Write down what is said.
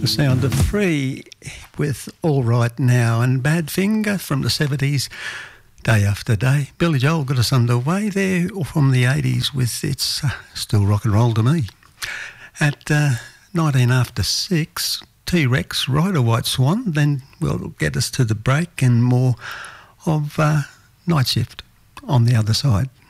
The sound of Free with All Right Now, and Badfinger from the 70s, Day After Day. Billy Joel got us underway there from the 80s with It's Still Rock and Roll to Me. At 19 after 6, T-Rex, Ride a White Swan, then will get us to the break and more of Night Shift on the other side.